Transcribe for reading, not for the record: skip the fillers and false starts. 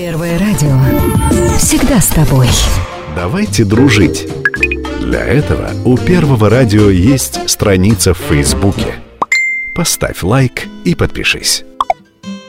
Первое радио всегда с тобой. Давайте дружить. Для этого у Первого радио есть страница в Фейсбуке. Поставь лайк и подпишись.